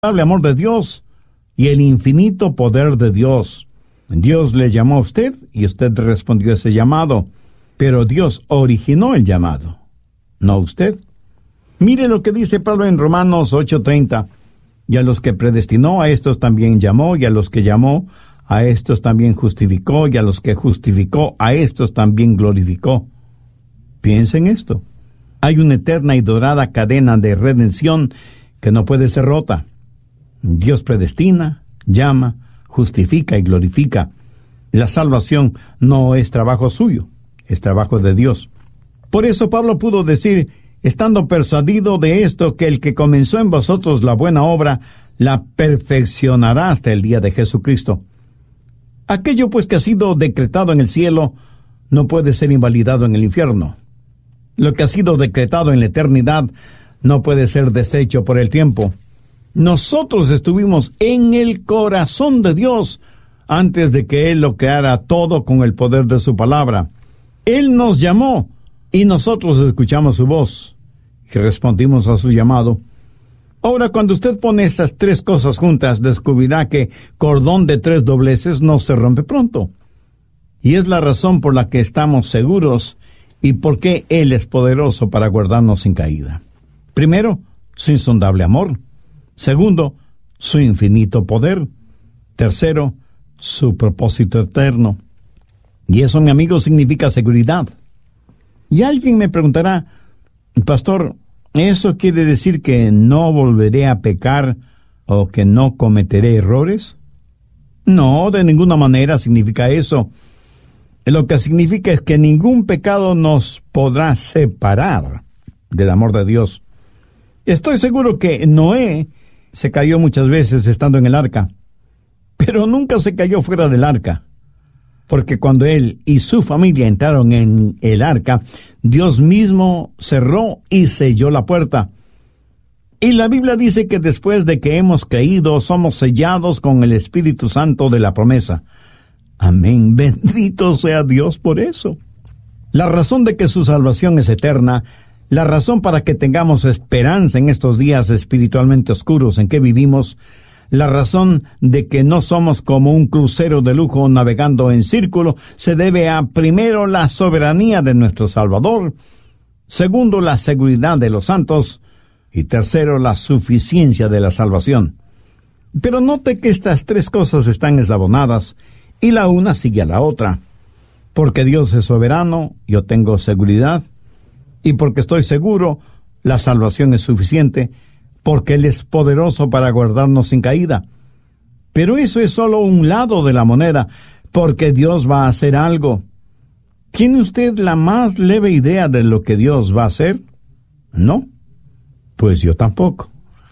amor de Dios y el infinito poder de Dios. Dios le llamó a usted y usted respondió a ese llamado, pero Dios originó el llamado, no usted. Mire lo que dice Pablo en Romanos 8:30. Y a los que predestinó, a estos también llamó, y a los que llamó, a estos también justificó, y a los que justificó, a estos también glorificó. Piensa en esto. Hay una eterna y dorada cadena de redención que no puede ser rota. Dios predestina, llama, justifica y glorifica. La salvación no es trabajo suyo, es trabajo de Dios. Por eso Pablo pudo decir, estando persuadido de esto, que el que comenzó en vosotros la buena obra, la perfeccionará hasta el día de Jesucristo. Aquello pues que ha sido decretado en el cielo, no puede ser invalidado en el infierno. Lo que ha sido decretado en la eternidad, no puede ser deshecho por el tiempo. Nosotros estuvimos en el corazón de Dios antes de que Él lo creara todo con el poder de su palabra. Él nos llamó y nosotros escuchamos su voz y respondimos a su llamado. Ahora, cuando usted pone estas tres cosas juntas, descubrirá que cordón de tres dobleces no se rompe pronto. Y es la razón por la que estamos seguros y por qué Él es poderoso para guardarnos sin caída. Primero, su insondable amor. Segundo, su infinito poder. Tercero, su propósito eterno. Y eso, mi amigo, significa seguridad. Y alguien me preguntará, pastor, ¿eso quiere decir que no volveré a pecar o que no cometeré errores? No, de ninguna manera significa eso. Lo que significa es que ningún pecado nos podrá separar del amor de Dios. Estoy seguro que Noé se cayó muchas veces estando en el arca, pero nunca se cayó fuera del arca, porque cuando él y su familia entraron en el arca, Dios mismo cerró y selló la puerta. Y la Biblia dice que después de que hemos creído, somos sellados con el Espíritu Santo de la promesa. Amén, bendito sea Dios por eso. La razón de que su salvación es eterna, la razón para que tengamos esperanza en estos días espiritualmente oscuros en que vivimos, la razón de que no somos como un crucero de lujo navegando en círculo, se debe a, primero, la soberanía de nuestro Salvador, segundo, la seguridad de los santos, y tercero, la suficiencia de la salvación. Pero note que estas tres cosas están eslabonadas, y la una sigue a la otra. Porque Dios es soberano, yo tengo seguridad, y porque estoy seguro, la salvación es suficiente, porque Él es poderoso para guardarnos sin caída. Pero eso es solo un lado de la moneda, porque Dios va a hacer algo. ¿Tiene usted la más leve idea de lo que Dios va a hacer? ¿No? Pues yo tampoco.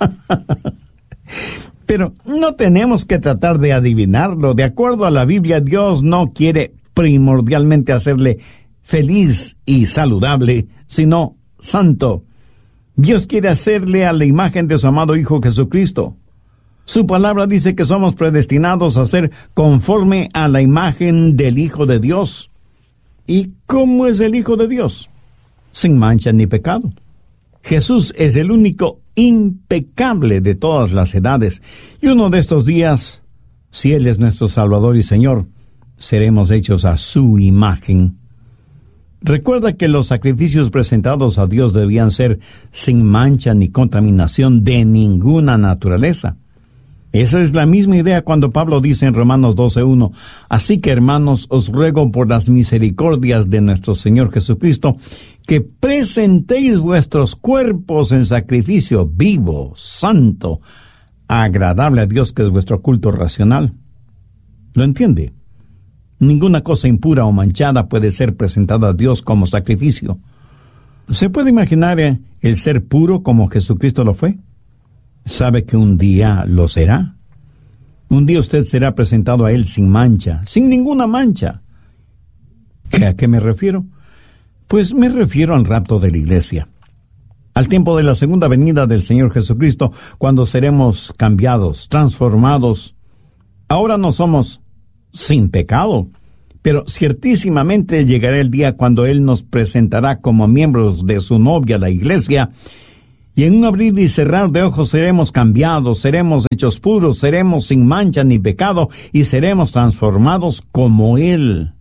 Pero no tenemos que tratar de adivinarlo. De acuerdo a la Biblia, Dios no quiere primordialmente hacerle feliz y saludable, sino santo. Dios quiere hacerle a la imagen de su amado Hijo Jesucristo. Su palabra dice que somos predestinados a ser conforme a la imagen del Hijo de Dios. ¿Y cómo es el Hijo de Dios? Sin mancha ni pecado. Jesús es el único impecable de todas las edades. Y uno de estos días, si Él es nuestro Salvador y Señor, seremos hechos a su imagen. Recuerda que los sacrificios presentados a Dios debían ser sin mancha ni contaminación de ninguna naturaleza. Esa es la misma idea cuando Pablo dice en Romanos 12:1, así que, hermanos, os ruego por las misericordias de nuestro Señor Jesucristo, que presentéis vuestros cuerpos en sacrificio vivo, santo, agradable a Dios, que es vuestro culto racional. ¿Lo entiende? Ninguna cosa impura o manchada puede ser presentada a Dios como sacrificio. ¿Se puede imaginar el ser puro como Jesucristo lo fue? ¿Sabe que un día lo será? Un día usted será presentado a Él sin mancha, sin ninguna mancha. ¿A qué me refiero? Pues me refiero al rapto de la iglesia. Al tiempo de la segunda venida del Señor Jesucristo, cuando seremos cambiados, transformados. Ahora no somos sin pecado, pero ciertísimamente llegará el día cuando Él nos presentará como miembros de su novia, la iglesia, Y en un abrir y cerrar de ojos seremos cambiados, seremos hechos puros, seremos sin mancha ni pecado y seremos transformados como Él.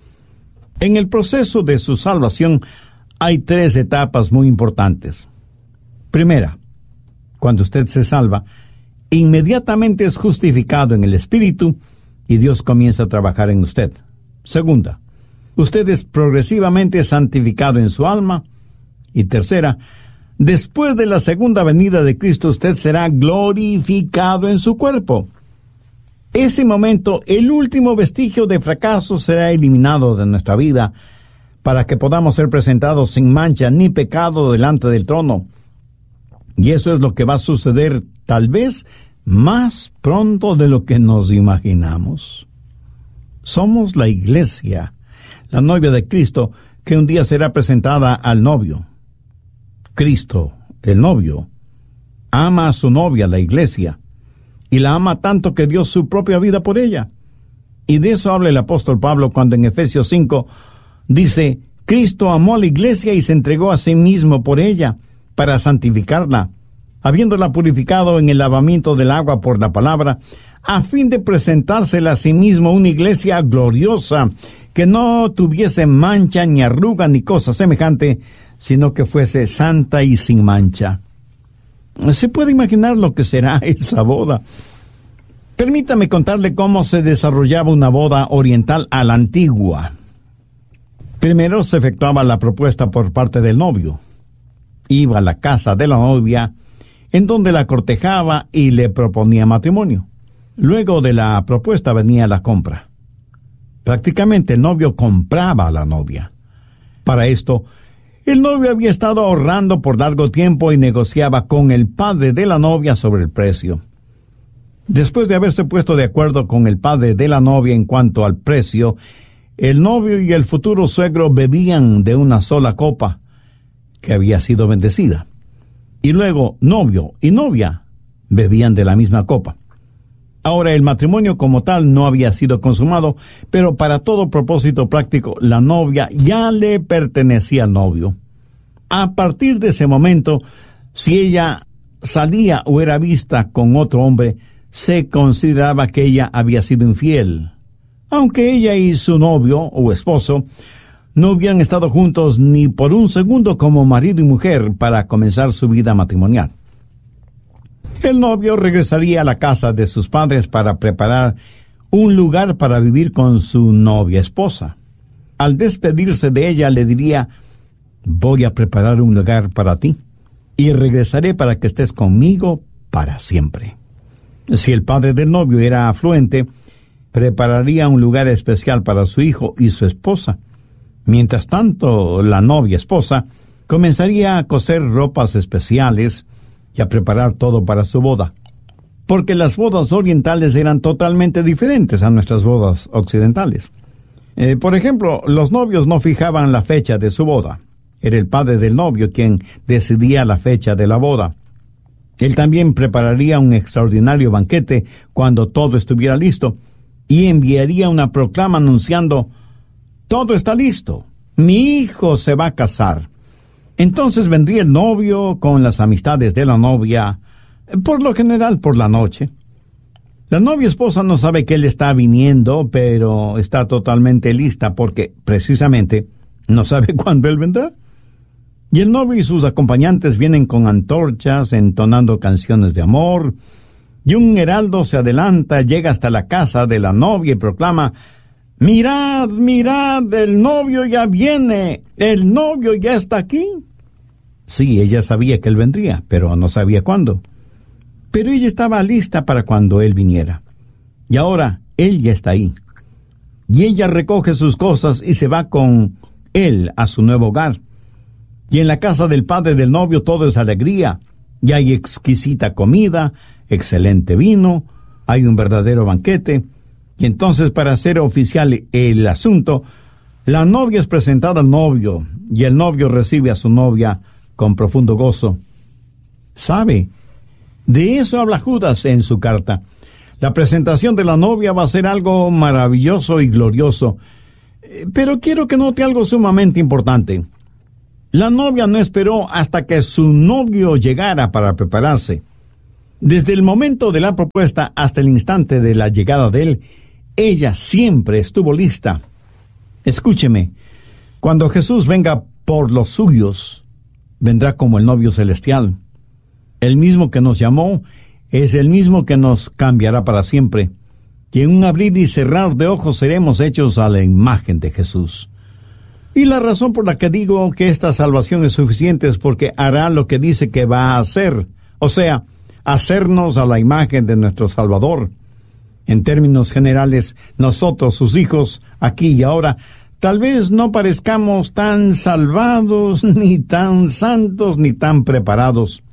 En el proceso de su salvación hay 3 etapas muy importantes. Primera, cuando usted se salva, inmediatamente es justificado en el Espíritu y Dios comienza a trabajar en usted. Segunda, usted es progresivamente santificado en su alma. Y tercera, después de la segunda venida de Cristo, usted será glorificado en su cuerpo. Ese momento, el último vestigio de fracaso será eliminado de nuestra vida para que podamos ser presentados sin mancha ni pecado delante del trono. Y eso es lo que va a suceder tal vez más pronto de lo que nos imaginamos. Somos la iglesia, la novia de Cristo, que un día será presentada al novio. Cristo, el novio, ama a su novia, la iglesia, y la ama tanto que dio su propia vida por ella. Y de eso habla el apóstol Pablo cuando en Efesios 5 dice: Cristo amó a la iglesia y se entregó a sí mismo por ella, para santificarla, habiéndola purificado en el lavamiento del agua por la palabra, a fin de presentársela a sí mismo una iglesia gloriosa, que no tuviese mancha, ni arruga, ni cosa semejante, sino que fuese santa y sin mancha. ¿Se puede imaginar lo que será esa boda? Permítame contarle cómo se desarrollaba una boda oriental a la antigua. Primero se efectuaba la propuesta por parte del novio. Iba a la casa de la novia, en donde la cortejaba y le proponía matrimonio. Luego de la propuesta venía la compra. Prácticamente el novio compraba a la novia. Para esto, el novio había estado ahorrando por largo tiempo y negociaba con el padre de la novia sobre el precio. Después de haberse puesto de acuerdo con el padre de la novia en cuanto al precio, el novio y el futuro suegro bebían de una sola copa, que había sido bendecida. Y luego novio y novia bebían de la misma copa. Ahora el matrimonio como tal no había sido consumado, pero para todo propósito práctico, la novia ya le pertenecía al novio. A partir de ese momento, si ella salía o era vista con otro hombre, se consideraba que ella había sido infiel, aunque ella y su novio o esposo no hubieran estado juntos ni por un segundo como marido y mujer para comenzar su vida matrimonial. El novio regresaría a la casa de sus padres para preparar un lugar para vivir con su novia esposa. Al despedirse de ella le diría: voy a preparar un lugar para ti y regresaré para que estés conmigo para siempre. Si el padre del novio era afluente, prepararía un lugar especial para su hijo y su esposa. Mientras tanto, la novia esposa comenzaría a coser ropas especiales y a preparar todo para su boda, porque las bodas orientales eran totalmente diferentes a nuestras bodas occidentales. Por ejemplo, los novios no fijaban la fecha de su boda. Era el padre del novio quien decidía la fecha de la boda. Él también prepararía un extraordinario banquete cuando todo estuviera listo y enviaría una proclama anunciando: todo está listo, mi hijo se va a casar. Entonces vendría el novio con las amistades de la novia, por lo general por la noche. La novia esposa no sabe que él está viniendo, pero está totalmente lista porque, precisamente, no sabe cuándo él vendrá. Y el novio y sus acompañantes vienen con antorchas, entonando canciones de amor, y un heraldo se adelanta, llega hasta la casa de la novia y proclama: mirad, mirad, el novio ya viene, el novio ya está aquí. Sí, ella sabía que él vendría, pero no sabía cuándo. Pero ella estaba lista para cuando él viniera. Y ahora él ya está ahí. Y ella recoge sus cosas y se va con él a su nuevo hogar. Y en la casa del padre del novio todo es alegría. Y hay exquisita comida, excelente vino, hay un verdadero banquete. Y entonces, para hacer oficial el asunto, la novia es presentada al novio y el novio recibe a su novia con profundo gozo. ¿Sabe? De eso habla Judas en su carta. La presentación de la novia va a ser algo maravilloso y glorioso. Pero quiero que note algo sumamente importante. La novia no esperó hasta que su novio llegara para prepararse. Desde el momento de la propuesta hasta el instante de la llegada de él, ella siempre estuvo lista. Escúcheme, cuando Jesús venga por los suyos, vendrá como el novio celestial. El mismo que nos llamó es el mismo que nos cambiará para siempre. Y en un abrir y cerrar de ojos seremos hechos a la imagen de Jesús. Y la razón por la que digo que esta salvación es suficiente es porque hará lo que dice que va a hacer, o sea, hacernos a la imagen de nuestro Salvador. En términos generales, nosotros, sus hijos, aquí y ahora, tal vez no parezcamos tan salvados, ni tan santos, ni tan preparados.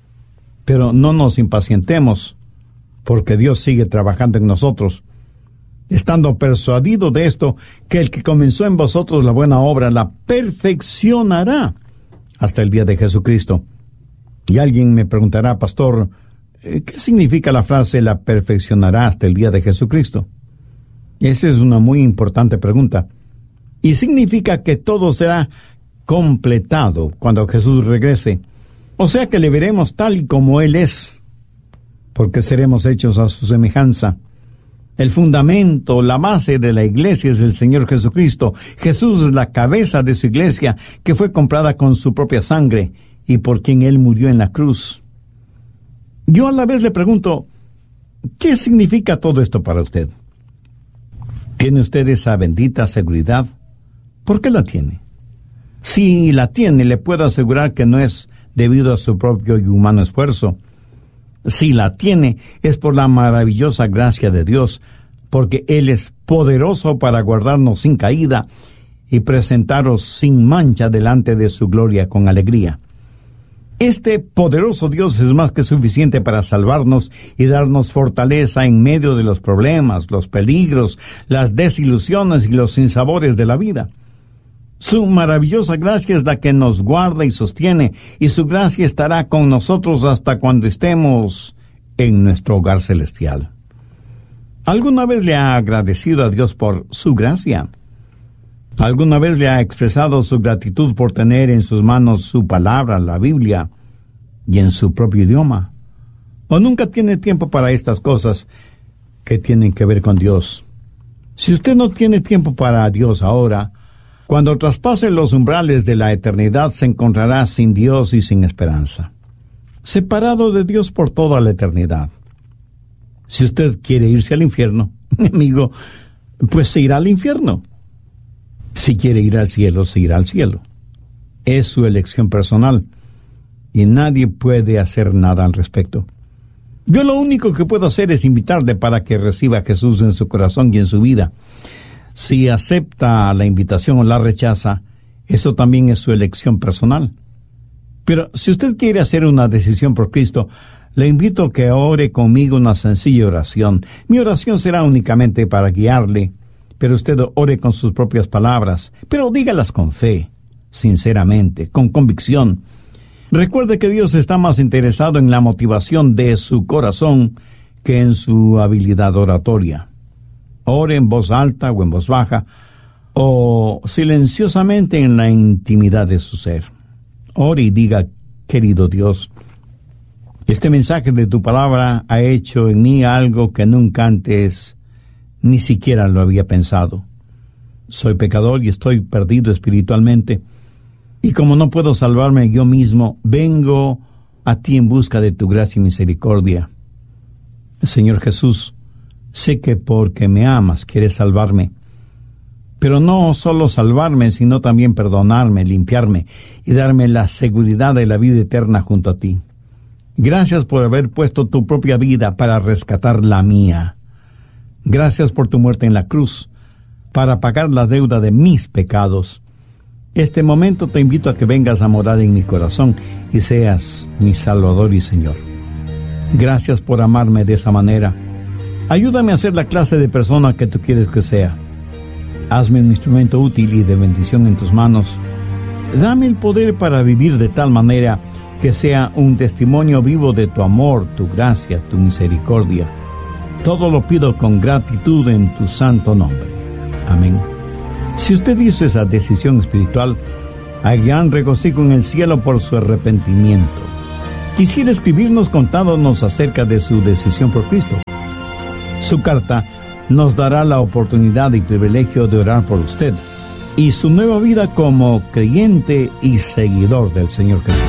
Pero no nos impacientemos, porque Dios sigue trabajando en nosotros, estando persuadido de esto, que el que comenzó en vosotros la buena obra la perfeccionará hasta el día de Jesucristo. Y alguien me preguntará, pastor, ¿qué significa la frase la perfeccionará hasta el día de Jesucristo? Esa es una muy importante pregunta. Y significa que todo será completado cuando Jesús regrese. O sea que le veremos tal y como Él es, porque seremos hechos a su semejanza. El fundamento, la base de la iglesia es el Señor Jesucristo. Jesús es la cabeza de su iglesia, que fue comprada con su propia sangre y por quien Él murió en la cruz. Yo a la vez le pregunto, ¿qué significa todo esto para usted? ¿Tiene usted esa bendita seguridad? ¿Por qué la tiene? Si la tiene, le puedo asegurar que no es debido a su propio y humano esfuerzo. Si la tiene, es por la maravillosa gracia de Dios, porque Él es poderoso para guardarnos sin caída y presentaros sin mancha delante de su gloria con alegría. Este poderoso Dios es más que suficiente para salvarnos y darnos fortaleza en medio de los problemas, los peligros, las desilusiones y los sinsabores de la vida. Su maravillosa gracia es la que nos guarda y sostiene, y su gracia estará con nosotros hasta cuando estemos en nuestro hogar celestial. ¿Alguna vez le ha agradecido a Dios por su gracia? ¿Alguna vez le ha expresado su gratitud por tener en sus manos su palabra, la Biblia, y en su propio idioma? ¿O nunca tiene tiempo para estas cosas que tienen que ver con Dios? Si usted no tiene tiempo para Dios ahora, cuando traspase los umbrales de la eternidad se encontrará sin Dios y sin esperanza, separado de Dios por toda la eternidad. Si usted quiere irse al infierno, amigo, pues se irá al infierno. Si quiere ir al cielo, se irá al cielo. Es su elección personal y nadie puede hacer nada al respecto. Yo lo único que puedo hacer es invitarle para que reciba a Jesús en su corazón y en su vida. Si acepta la invitación o la rechaza, eso también es su elección personal. Pero si usted quiere hacer una decisión por Cristo, le invito a que ore conmigo una sencilla oración. Mi oración será únicamente para guiarle, pero usted ore con sus propias palabras, pero dígalas con fe, sinceramente, con convicción. Recuerde que Dios está más interesado en la motivación de su corazón que en su habilidad oratoria. Ore en voz alta o en voz baja, o silenciosamente en la intimidad de su ser. Ore y diga, querido Dios, este mensaje de tu palabra ha hecho en mí algo que nunca antes ni siquiera lo había pensado. Soy pecador y estoy perdido espiritualmente, y como no puedo salvarme yo mismo, vengo a ti en busca de tu gracia y misericordia. Señor Jesús, sé que porque me amas quieres salvarme, pero no solo salvarme, sino también perdonarme, limpiarme y darme la seguridad de la vida eterna junto a ti. Gracias por haber puesto tu propia vida para rescatar la mía. Gracias por tu muerte en la cruz, para pagar la deuda de mis pecados. Este momento te invito a que vengas a morar en mi corazón y seas mi Salvador y Señor. Gracias por amarme de esa manera. Ayúdame a ser la clase de persona que tú quieres que sea. Hazme un instrumento útil y de bendición en tus manos. Dame el poder para vivir de tal manera que sea un testimonio vivo de tu amor, tu gracia, tu misericordia. Todo lo pido con gratitud en tu santo nombre. Amén. Si usted hizo esa decisión espiritual, Hay gran regocijo en el cielo por su arrepentimiento. Quisiera escribirnos contándonos acerca de su decisión por Cristo. Su carta nos dará la oportunidad y privilegio de orar por usted y su nueva vida como creyente y seguidor del Señor Jesucristo.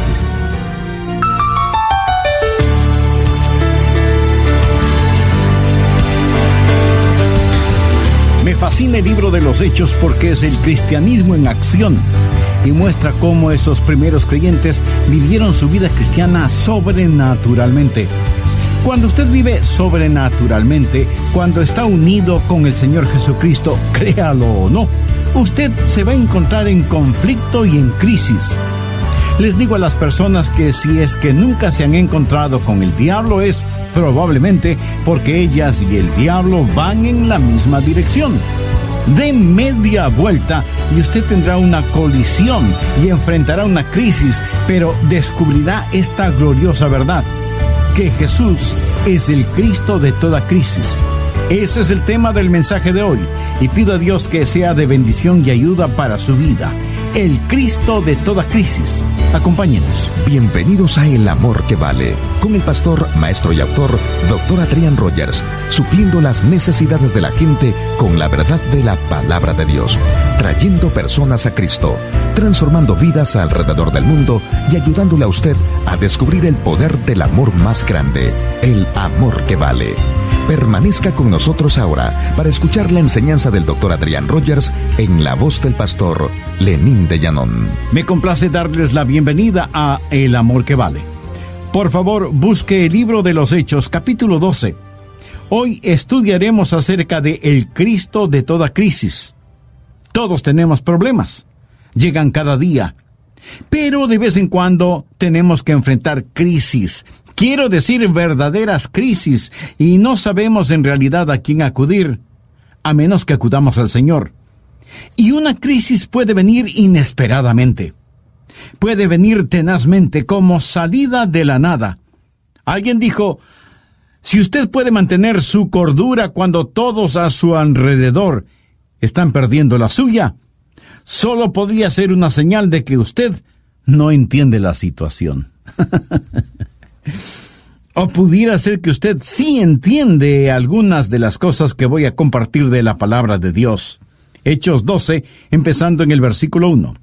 Me fascina el libro de los Hechos porque es el cristianismo en acción y muestra cómo esos primeros creyentes vivieron su vida cristiana sobrenaturalmente. Cuando usted vive sobrenaturalmente, cuando está unido con el Señor Jesucristo, créalo o no, usted se va a encontrar en conflicto y en crisis. Les digo a las personas que si es que nunca se han encontrado con el diablo es probablemente porque ellas y el diablo van en la misma dirección. De media vuelta y usted tendrá una colisión y enfrentará una crisis, pero descubrirá esta gloriosa verdad, que Jesús es el Cristo de toda crisis. Ese es el tema del mensaje de hoy y pido a Dios que sea de bendición y ayuda para su vida. El Cristo de toda crisis. Acompáñenos. Bienvenidos a El Amor que Vale, con el pastor, maestro y autor, Dr. Adrián Rogers, supliendo las necesidades de la gente con la verdad de la palabra de Dios, trayendo personas a Cristo, transformando vidas alrededor del mundo y ayudándole a usted a descubrir el poder del amor más grande, el amor que vale. Permanezca con nosotros ahora para escuchar la enseñanza del Dr. Adrián Rogers en la voz del pastor Lenín de Llanón. Me complace darles la bienvenida a El Amor que Vale. Por favor, busque el libro de los Hechos, capítulo 12. Hoy estudiaremos acerca de el Cristo de toda crisis. Todos tenemos problemas. Llegan cada día. Pero de vez en cuando tenemos que enfrentar crisis. Quiero decir verdaderas crisis, y no sabemos en realidad a quién acudir, a menos que acudamos al Señor. Y una crisis puede venir inesperadamente. Puede venir tenazmente, como salida de la nada. Alguien dijo, si usted puede mantener su cordura cuando todos a su alrededor están perdiendo la suya, solo podría ser una señal de que usted no entiende la situación. O pudiera ser que usted sí entiende algunas de las cosas que voy a compartir de la palabra de Dios. Hechos 12, empezando en el versículo 1.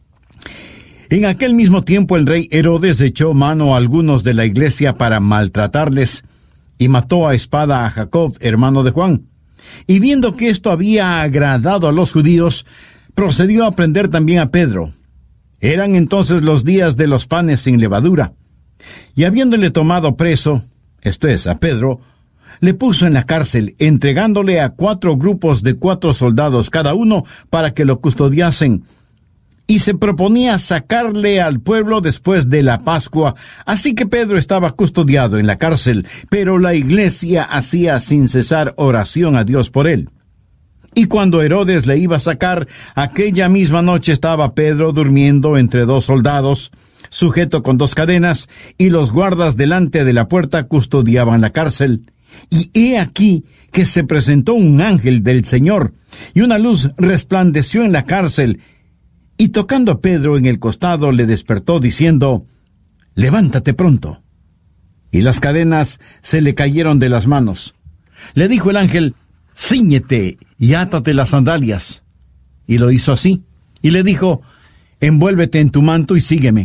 En aquel mismo tiempo el rey Herodes echó mano a algunos de la iglesia para maltratarles y mató a espada a Jacob, hermano de Juan. Y viendo que esto había agradado a los judíos, procedió a prender también a Pedro. Eran entonces los días de los panes sin levadura. Y habiéndole tomado preso, esto es, a Pedro, le puso en la cárcel, entregándole a 4 grupos de 4 soldados cada uno para que lo custodiasen. Y se proponía sacarle al pueblo después de la Pascua. Así que Pedro estaba custodiado en la cárcel, pero la iglesia hacía sin cesar oración a Dios por él. Y cuando Herodes le iba a sacar, aquella misma noche estaba Pedro durmiendo entre 2 soldados, sujeto con 2 cadenas, y los guardas delante de la puerta custodiaban la cárcel. Y he aquí que se presentó un ángel del Señor, y una luz resplandeció en la cárcel, y tocando a Pedro en el costado le despertó diciendo, levántate pronto. Y las cadenas se le cayeron de las manos. Le dijo el ángel, cíñete y átate las sandalias. Y lo hizo así. Y le dijo, envuélvete en tu manto y sígueme.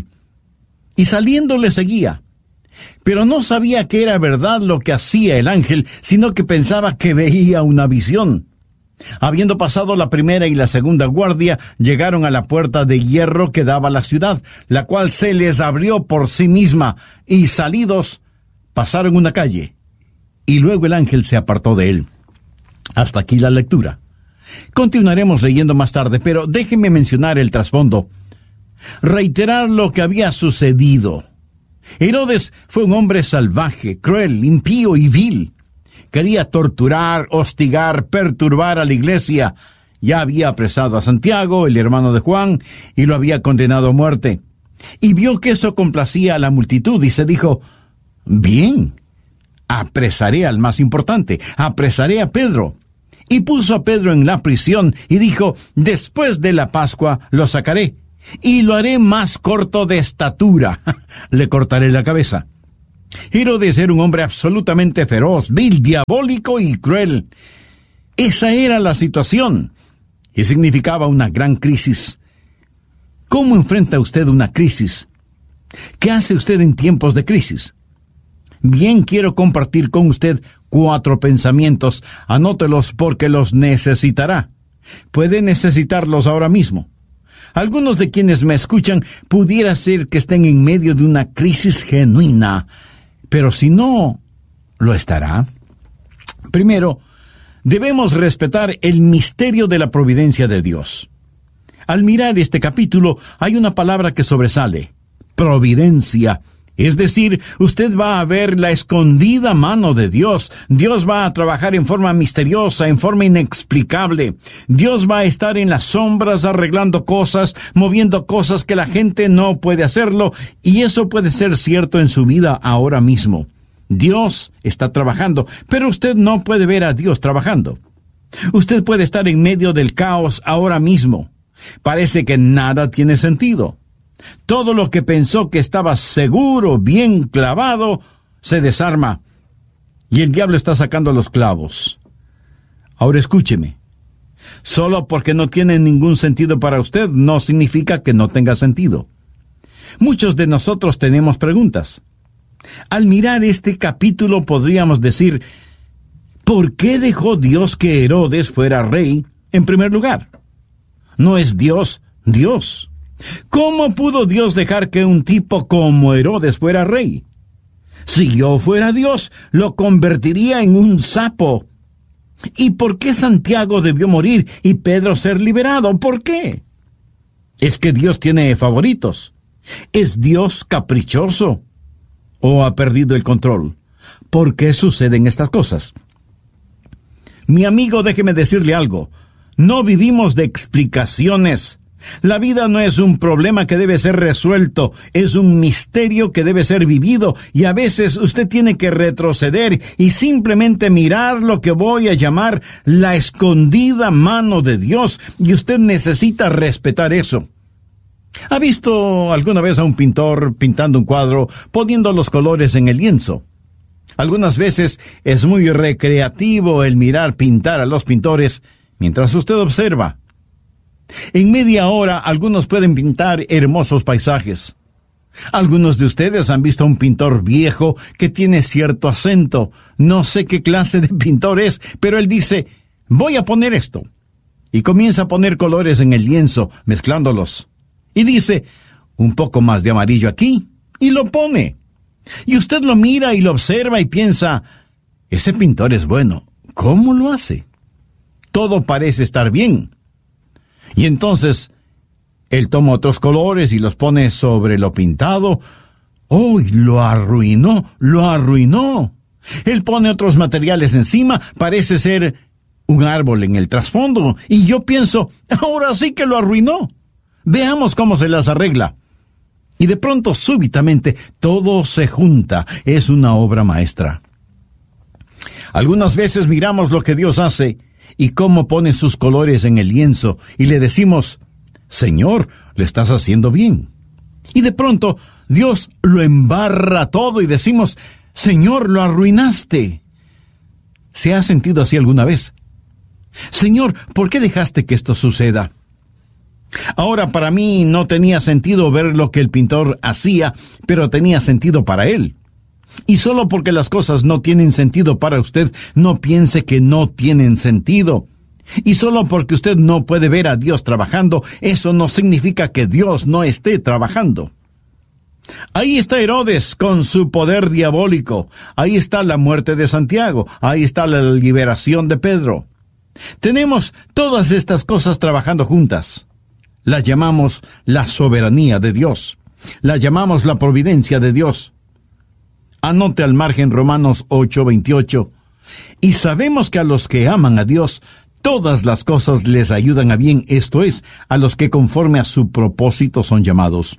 Y saliendo le seguía. Pero no sabía que era verdad lo que hacía el ángel, sino que pensaba que veía una visión. Habiendo pasado la primera y la segunda guardia, llegaron a la puerta de hierro que daba a la ciudad, la cual se les abrió por sí misma, y salidos, pasaron una calle. Y luego el ángel se apartó de él. Hasta aquí la lectura. Continuaremos leyendo más tarde, pero déjenme mencionar el trasfondo. Reiterar lo que había sucedido. Herodes fue un hombre salvaje, cruel, impío y vil. Quería torturar, hostigar, perturbar a la iglesia. Ya había apresado a Santiago, el hermano de Juan, y lo había condenado a muerte. Y vio que eso complacía a la multitud y se dijo, bien, apresaré al más importante, apresaré a Pedro. Y puso a Pedro en la prisión y dijo, después de la Pascua lo sacaré. y lo haré más corto de estatura. Le cortaré la cabeza. Herodes era un hombre absolutamente feroz, vil, diabólico y cruel. Esa era la situación, y significaba una gran crisis. ¿Cómo enfrenta usted una crisis? ¿Qué hace usted en tiempos de crisis? Bien, quiero compartir con usted 4 pensamientos. Anótelos porque los necesitará. Puede necesitarlos ahora mismo. Algunos de quienes me escuchan pudiera ser que estén en medio de una crisis genuina, pero si no, lo estará. Primero, debemos respetar el misterio de la providencia de Dios. Al mirar este capítulo, hay una palabra que sobresale: providencia. Es decir, usted va a ver la escondida mano de Dios. Dios va a trabajar en forma misteriosa, en forma inexplicable. Dios va a estar en las sombras arreglando cosas, moviendo cosas que la gente no puede hacerlo, y eso puede ser cierto en su vida ahora mismo. Dios está trabajando, pero usted no puede ver a Dios trabajando. Usted puede estar en medio del caos ahora mismo. Parece que nada tiene sentido. Todo lo que pensó que estaba seguro, bien clavado, se desarma, y el diablo está sacando los clavos. Ahora escúcheme. Solo porque no tiene ningún sentido para usted, no significa que no tenga sentido. Muchos de nosotros tenemos preguntas. Al mirar este capítulo podríamos decir: ¿por qué dejó Dios que Herodes fuera rey en primer lugar? ¿No es Dios Dios? ¿Cómo pudo Dios dejar que un tipo como Herodes fuera rey? Si yo fuera Dios, lo convertiría en un sapo. ¿Y por qué Santiago debió morir y Pedro ser liberado? ¿Por qué? ¿Es que Dios tiene favoritos? ¿Es Dios caprichoso? ¿O ha perdido el control? ¿Por qué suceden estas cosas? Mi amigo, déjeme decirle algo. No vivimos de explicaciones. La vida no es un problema que debe ser resuelto, es un misterio que debe ser vivido, y a veces usted tiene que retroceder y simplemente mirar lo que voy a llamar la escondida mano de Dios, y usted necesita respetar eso. ¿Ha visto alguna vez a un pintor pintando un cuadro, poniendo los colores en el lienzo? Algunas veces es muy recreativo el mirar pintar a los pintores mientras usted observa. En media hora, algunos pueden pintar hermosos paisajes. Algunos de ustedes han visto a un pintor viejo que tiene cierto acento. No sé qué clase de pintor es, pero él dice: voy a poner esto. Y comienza a poner colores en el lienzo, mezclándolos. Y dice: un poco más de amarillo aquí, y lo pone. Y usted lo mira y lo observa y piensa: ese pintor es bueno. ¿Cómo lo hace? Todo parece estar bien. Y entonces, él toma otros colores y los pone sobre lo pintado. ¡Oh! Lo arruinó, lo arruinó. Él pone otros materiales encima, parece ser un árbol en el trasfondo. Y yo pienso: ahora sí que lo arruinó. Veamos cómo se las arregla. Y de pronto, súbitamente, todo se junta. Es una obra maestra. Algunas veces miramos lo que Dios hace y cómo pone sus colores en el lienzo, y le decimos: Señor, le estás haciendo bien. Y de pronto, Dios lo embarra todo y decimos: Señor, lo arruinaste. ¿Se ha sentido así alguna vez? Señor, ¿por qué dejaste que esto suceda? Ahora, para mí no tenía sentido ver lo que el pintor hacía, pero tenía sentido para él. Y solo porque las cosas no tienen sentido para usted, no piense que no tienen sentido. Y solo porque usted no puede ver a Dios trabajando, eso no significa que Dios no esté trabajando. Ahí está Herodes con su poder diabólico. Ahí está la muerte de Santiago. Ahí está la liberación de Pedro. Tenemos todas estas cosas trabajando juntas. Las llamamos la soberanía de Dios. La llamamos la providencia de Dios. Anote al margen Romanos 8:28. Y sabemos que a los que aman a Dios, todas las cosas les ayudan a bien, esto es, a los que conforme a su propósito son llamados.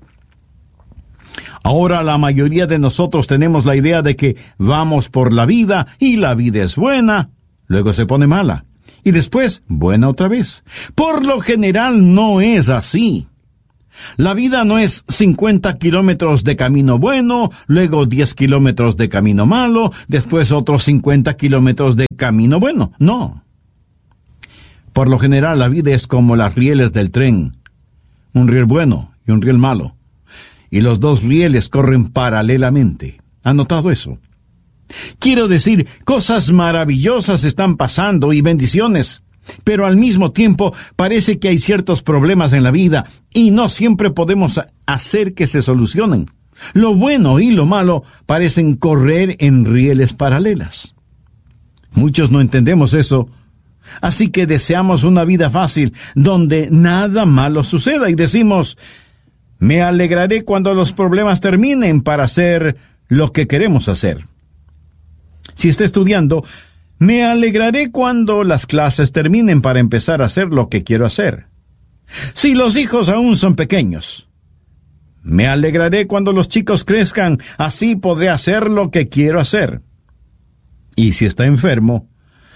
Ahora la mayoría de nosotros tenemos la idea de que vamos por la vida y la vida es buena, luego se pone mala, y después buena otra vez. Por lo general no es así. La vida no es 50 kilómetros de camino bueno, luego 10 kilómetros de camino malo, después otros 50 kilómetros de camino bueno. No. Por lo general, la vida es como las rieles del tren. Un riel bueno y un riel malo. Y los dos rieles corren paralelamente. ¿Han notado eso? Quiero decir, cosas maravillosas están pasando y bendiciones. Pero al mismo tiempo parece que hay ciertos problemas en la vida y no siempre podemos hacer que se solucionen. Lo bueno y lo malo parecen correr en rieles paralelas. Muchos no entendemos eso, así que deseamos una vida fácil donde nada malo suceda y decimos, me alegraré cuando los problemas terminen para hacer lo que queremos hacer. Si está estudiando, me alegraré cuando las clases terminen para empezar a hacer lo que quiero hacer. Si los hijos aún son pequeños, me alegraré cuando los chicos crezcan, así podré hacer lo que quiero hacer. Y si está enfermo,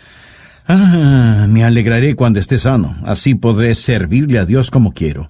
me alegraré cuando esté sano, así podré servirle a Dios como quiero.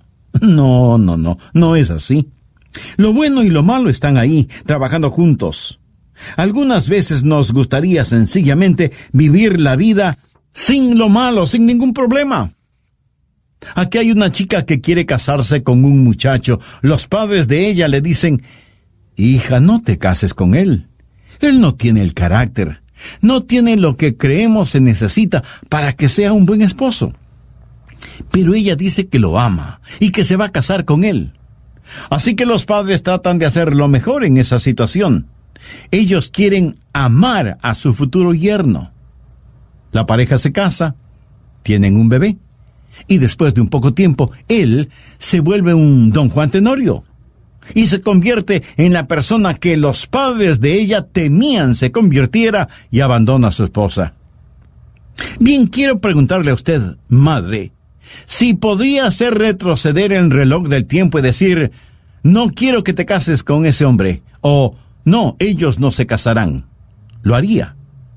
No es así. Lo bueno y lo malo están ahí, trabajando juntos. Algunas veces nos gustaría sencillamente vivir la vida sin lo malo, sin ningún problema. Aquí hay una chica que quiere casarse con un muchacho. Los padres de ella le dicen, hija, no te cases con él. Él no tiene el carácter, no tiene lo que creemos se necesita para que sea un buen esposo. Pero ella dice que lo ama y que se va a casar con él. Así que los padres tratan de hacer lo mejor en esa situación. Ellos quieren amar a su futuro yerno. La pareja se casa, tienen un bebé, y después de un poco tiempo, él se vuelve un don Juan Tenorio, y se convierte en la persona que los padres de ella temían se convirtiera y abandona a su esposa. Bien, quiero preguntarle a usted, madre, si podría hacer retroceder el reloj del tiempo y decir, no quiero que te cases con ese hombre, o no, ellos no se casarán. ¿Lo haría?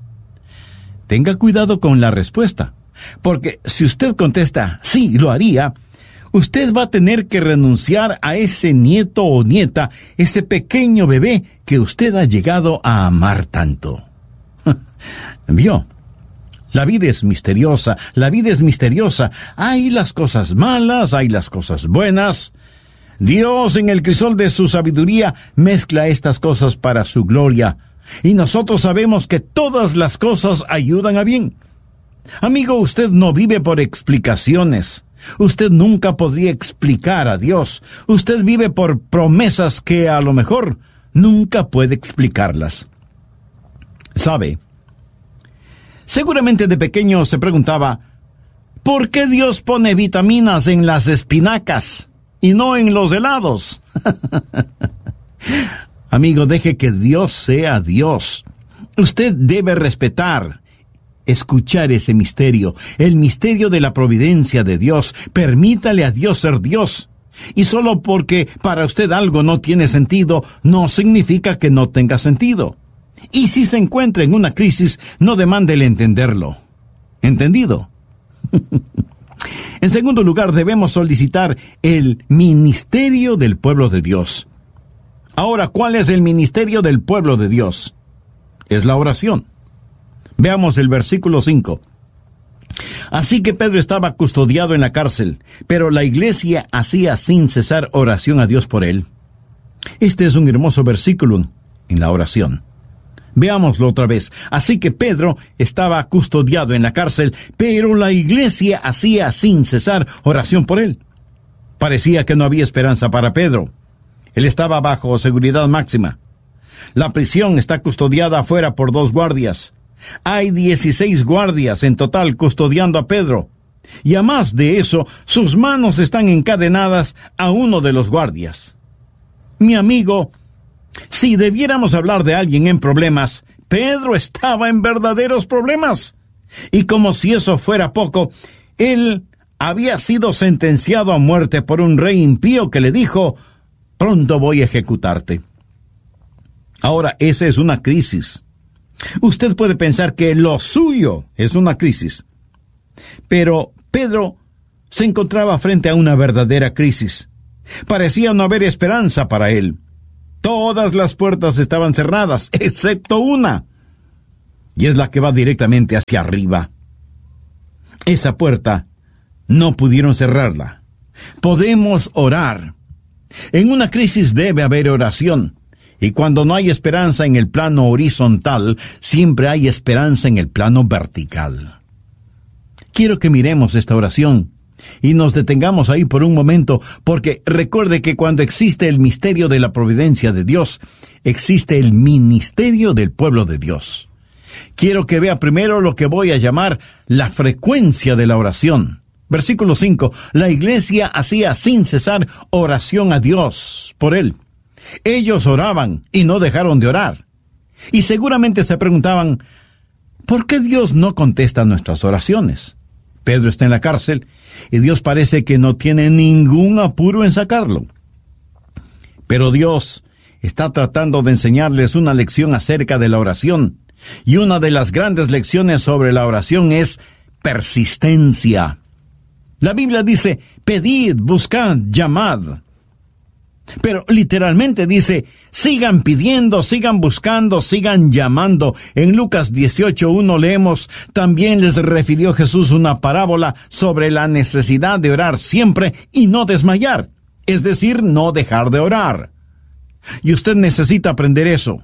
Tenga cuidado con la respuesta, porque si usted contesta, sí, lo haría, usted va a tener que renunciar a ese nieto o nieta, ese pequeño bebé que usted ha llegado a amar tanto. ¿Vio? La vida es misteriosa, Hay las cosas malas, hay las cosas buenas. Dios, en el crisol de su sabiduría, mezcla estas cosas para su gloria. Y nosotros sabemos que todas las cosas ayudan a bien. Amigo, usted no vive por explicaciones. Usted nunca podría explicar a Dios. Usted vive por promesas que a lo mejor nunca puede explicarlas. ¿Sabe? Seguramente de pequeño se preguntaba, ¿por qué Dios pone vitaminas en las espinacas y no en los helados? Amigo, deje que Dios sea Dios. Usted debe respetar, escuchar ese misterio, el misterio de la providencia de Dios. Permítale a Dios ser Dios. Y solo porque para usted algo no tiene sentido, no significa que no tenga sentido. Y si se encuentra en una crisis, no demande el entenderlo. ¿Entendido? En segundo lugar, debemos solicitar el ministerio del pueblo de Dios. Ahora, ¿cuál es el ministerio del pueblo de Dios? Es la oración. Veamos el versículo 5. Así que Pedro estaba custodiado en la cárcel, pero la iglesia hacía sin cesar oración a Dios por él. Este es un hermoso versículo en la oración. Veámoslo otra vez. Así que Pedro estaba custodiado en la cárcel, pero la iglesia hacía sin cesar oración por él. Parecía que no había esperanza para Pedro. Él estaba bajo seguridad máxima. La prisión está custodiada afuera por 2 guardias. Hay 16 guardias en total custodiando a Pedro. Y a más de eso, sus manos están encadenadas a uno de los guardias. Mi amigo, si debiéramos hablar de alguien en problemas, Pedro estaba en verdaderos problemas. Y como si eso fuera poco, él había sido sentenciado a muerte por un rey impío que le dijo, pronto voy a ejecutarte. Ahora, esa es una crisis. Usted puede pensar que lo suyo es una crisis. Pero Pedro se encontraba frente a una verdadera crisis. Parecía no haber esperanza para él. Todas las puertas estaban cerradas, excepto una, y es la que va directamente hacia arriba. Esa puerta no pudieron cerrarla. Podemos orar. En una crisis debe haber oración, y cuando no hay esperanza en el plano horizontal, siempre hay esperanza en el plano vertical. Quiero que miremos esta oración y nos detengamos ahí por un momento, porque recuerde que cuando existe el misterio de la providencia de Dios, existe el ministerio del pueblo de Dios. Quiero que vea primero lo que voy a llamar la frecuencia de la oración. Versículo 5. La iglesia hacía sin cesar oración a Dios por él. Ellos oraban y no dejaron de orar. Y seguramente se preguntaban, ¿por qué Dios no contesta nuestras oraciones? Pedro está en la cárcel y Dios parece que no tiene ningún apuro en sacarlo. Pero Dios está tratando de enseñarles una lección acerca de la oración. Y una de las grandes lecciones sobre la oración es persistencia. La Biblia dice, pedid, buscad, llamad. Pero literalmente dice, sigan pidiendo, sigan buscando, sigan llamando. En Lucas 18:1 leemos, también les refirió Jesús una parábola sobre la necesidad de orar siempre y no desmayar. Es decir, no dejar de orar. Y usted necesita aprender eso.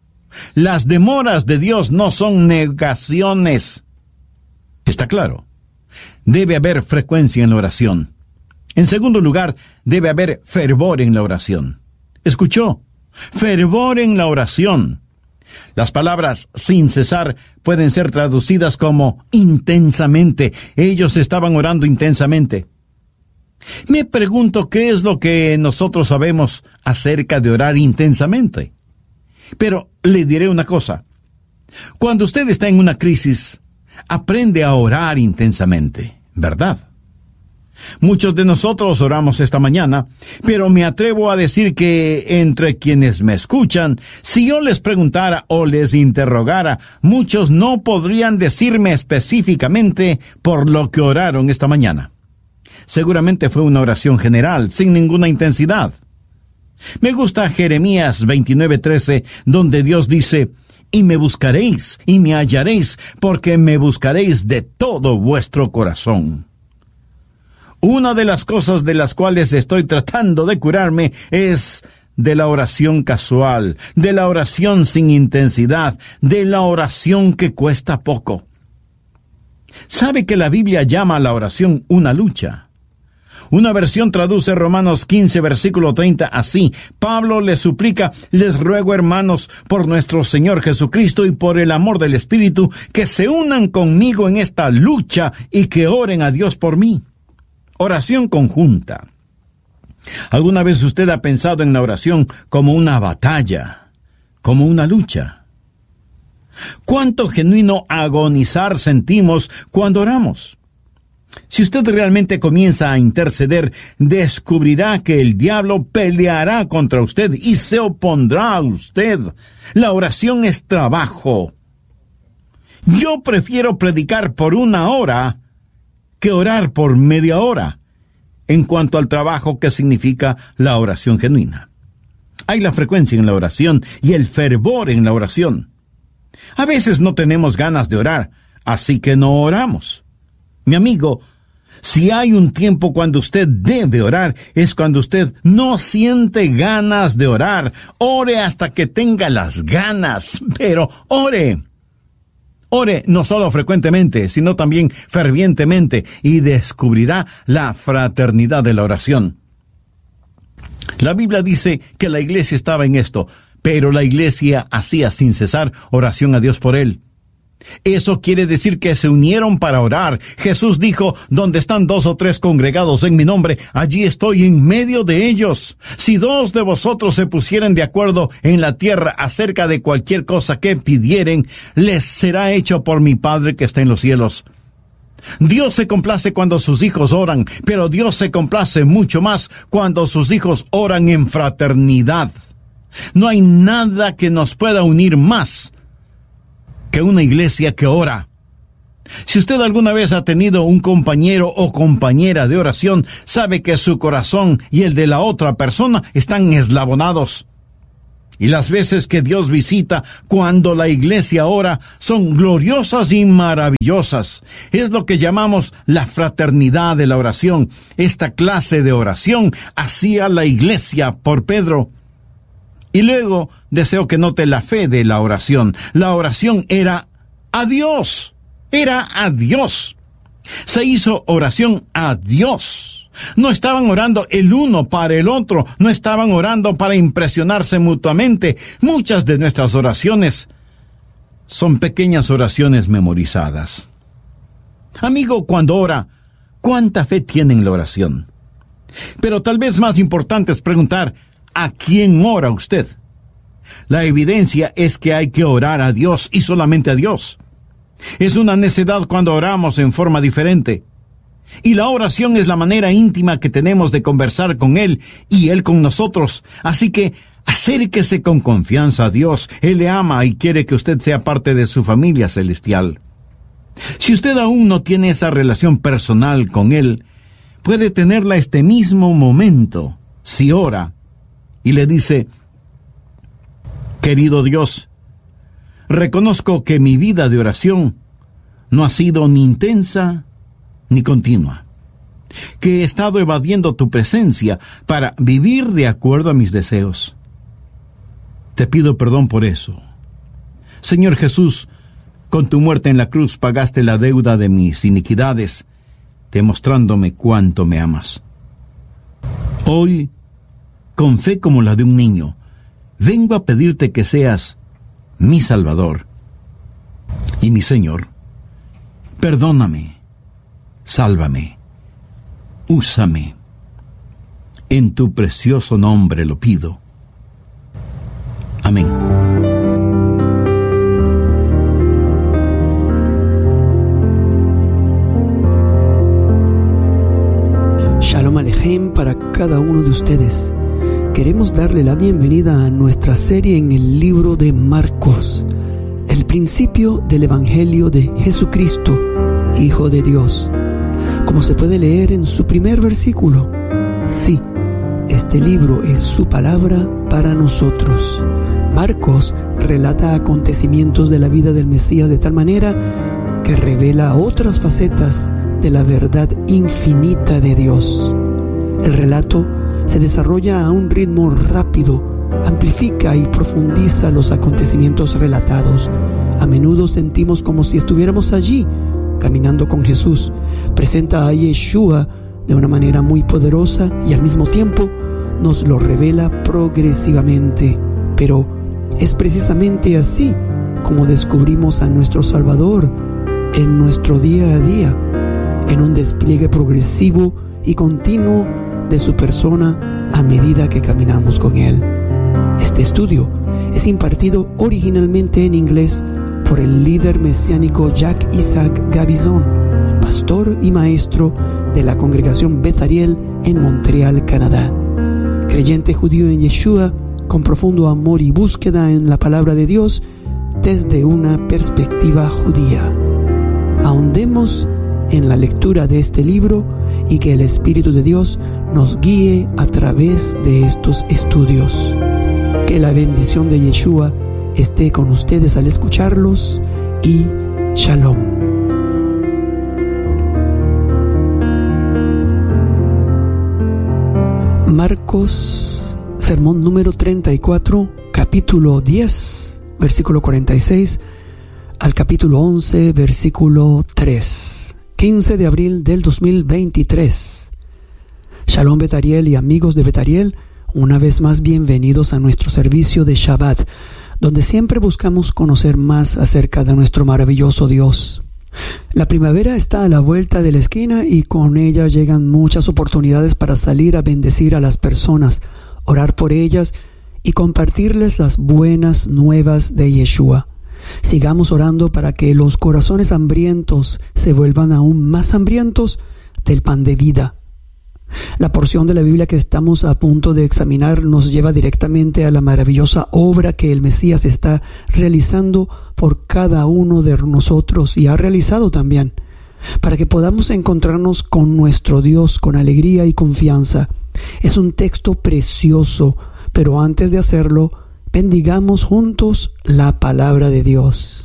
Las demoras de Dios no son negaciones. ¿Está claro? Debe haber frecuencia en la oración. En segundo lugar, debe haber fervor en la oración. ¿Escuchó? Fervor en la oración. Las palabras sin cesar pueden ser traducidas como intensamente. Ellos estaban orando intensamente. Me pregunto qué es lo que nosotros sabemos acerca de orar intensamente. Pero le diré una cosa. Cuando usted está en una crisis, aprende a orar intensamente, ¿verdad? Muchos de nosotros oramos esta mañana, pero me atrevo a decir que entre quienes me escuchan, si yo les preguntara o les interrogara, muchos no podrían decirme específicamente por lo que oraron esta mañana. Seguramente fue una oración general, sin ninguna intensidad. Me gusta Jeremías 29:13, donde Dios dice, y me buscaréis, y me hallaréis, porque me buscaréis de todo vuestro corazón. Una de las cosas de las cuales estoy tratando de curarme es de la oración casual, de la oración sin intensidad, de la oración que cuesta poco. ¿Sabe que la Biblia llama a la oración una lucha? Una versión traduce Romanos 15, versículo 30 así: Pablo les suplica, les ruego, hermanos, por nuestro Señor Jesucristo y por el amor del Espíritu, que se unan conmigo en esta lucha y que oren a Dios por mí. Oración conjunta. ¿Alguna vez usted ha pensado en la oración como una batalla, como una lucha? ¿Cuánto genuino agonizar sentimos cuando oramos? Si usted realmente comienza a interceder, descubrirá que el diablo peleará contra usted y se opondrá a usted. La oración es trabajo. Yo prefiero predicar por 1 hora que orar por media hora, en cuanto al trabajo que significa la oración genuina. Hay la frecuencia en la oración y el fervor en la oración. A veces no tenemos ganas de orar, así que no oramos. Mi amigo, si hay un tiempo cuando usted debe orar, es cuando usted no siente ganas de orar. Ore hasta que tenga las ganas, pero ore. Ore no solo frecuentemente, sino también fervientemente, y descubrirá la fraternidad de la oración. La Biblia dice que la iglesia estaba en esto, pero la iglesia hacía sin cesar oración a Dios por él. Eso quiere decir que se unieron para orar. Jesús dijo, donde están 2 o 3 congregados en mi nombre, allí estoy en medio de ellos. Si 2 de vosotros se pusieren de acuerdo en la tierra acerca de cualquier cosa que pidieren, les será hecho por mi Padre que está en los cielos. Dios se complace cuando sus hijos oran, pero Dios se complace mucho más cuando sus hijos oran en fraternidad. No hay nada que nos pueda unir más que una iglesia que ora. Si usted alguna vez ha tenido un compañero o compañera de oración, sabe que su corazón y el de la otra persona están eslabonados. Y las veces que Dios visita cuando la iglesia ora son gloriosas y maravillosas. Es lo que llamamos la fraternidad de la oración. Esta clase de oración hacía la iglesia por Pedro. Y luego deseo que note la fe de la oración. La oración era a Dios. Era a Dios. Se hizo oración a Dios. No estaban orando el uno para el otro. No estaban orando para impresionarse mutuamente. Muchas de nuestras oraciones son pequeñas oraciones memorizadas. Amigo, cuando ora, ¿cuánta fe tiene en la oración? Pero tal vez más importante es preguntar, ¿a quién ora usted? La evidencia es que hay que orar a Dios y solamente a Dios. Es una necedad cuando oramos en forma diferente. Y la oración es la manera íntima que tenemos de conversar con Él y Él con nosotros. Así que acérquese con confianza a Dios. Él le ama y quiere que usted sea parte de su familia celestial. Si usted aún no tiene esa relación personal con Él, puede tenerla este mismo momento, si ora y le dice: querido Dios, reconozco que mi vida de oración no ha sido ni intensa ni continua, que he estado evadiendo tu presencia para vivir de acuerdo a mis deseos. Te pido perdón por eso. Señor Jesús, con tu muerte en la cruz pagaste la deuda de mis iniquidades, demostrándome cuánto me amas. Hoy, con fe como la de un niño, vengo a pedirte que seas mi Salvador y mi Señor. Perdóname, sálvame, úsame. En tu precioso nombre lo pido. Amén. Shalom Alejem para cada uno de ustedes. Queremos darle la bienvenida a nuestra serie en el libro de Marcos, el principio del Evangelio de Jesucristo, Hijo de Dios. Como se puede leer en su primer versículo, sí, este libro es su palabra para nosotros. Marcos relata acontecimientos de la vida del Mesías de tal manera que revela otras facetas de la verdad infinita de Dios. El relato se desarrolla a un ritmo rápido, amplifica y profundiza los acontecimientos relatados. A menudo sentimos como si estuviéramos allí, caminando con Jesús. Presenta a Yeshua de una manera muy poderosa y al mismo tiempo nos lo revela progresivamente. Pero es precisamente así como descubrimos a nuestro Salvador en nuestro día a día, en un despliegue progresivo y continuo de su persona a medida que caminamos con Él. Este estudio es impartido originalmente en inglés por el líder mesiánico Jack Isaac Gabizon, pastor y maestro de la congregación Beth Ariel en Montreal, Canadá. Creyente judío en Yeshua, con profundo amor y búsqueda en la palabra de Dios desde una perspectiva judía. Ahondemos en la lectura de este libro y que el Espíritu de Dios nos guíe a través de estos estudios. Que la bendición de Yeshua esté con ustedes al escucharlos y Shalom. Marcos, sermón número 34, capítulo 10, versículo 46 al capítulo 11, versículo 3. 15 de abril del 2023. Shalom Beth Ariel y amigos de Beth Ariel, una vez más bienvenidos a nuestro servicio de Shabbat, donde siempre buscamos conocer más acerca de nuestro maravilloso Dios. La primavera está a la vuelta de la esquina y con ella llegan muchas oportunidades para salir a bendecir a las personas, orar por ellas y compartirles las buenas nuevas de Yeshua. Sigamos orando para que los corazones hambrientos se vuelvan aún más hambrientos del pan de vida. La porción de la Biblia que estamos a punto de examinar nos lleva directamente a la maravillosa obra que el Mesías está realizando por cada uno de nosotros y ha realizado también, para que podamos encontrarnos con nuestro Dios con alegría y confianza. Es un texto precioso, pero antes de hacerlo, bendigamos juntos la palabra de Dios.